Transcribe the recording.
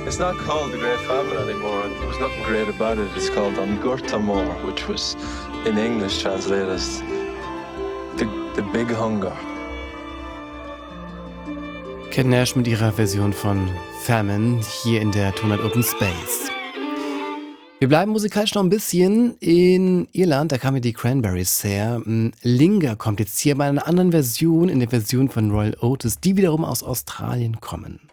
It's not called the Great Famine anymore, and there was nothing great about it. It's called An Gurtamor, which was in English translated as the Big Hunger. Kate Nash mit ihrer Version von Famine hier in der Tonart Open Space. Wir bleiben musikalisch noch ein bisschen in Irland, da kamen die Cranberries her. Linger kommt jetzt hier bei einer anderen Version, in der Version von Royal Otis, die wiederum aus Australien kommen.